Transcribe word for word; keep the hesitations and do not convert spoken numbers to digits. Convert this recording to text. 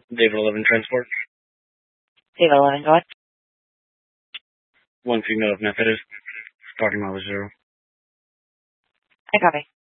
David eleven transport. David eleven, go ahead. One female of Methodist. Starting mileage zero. I copy.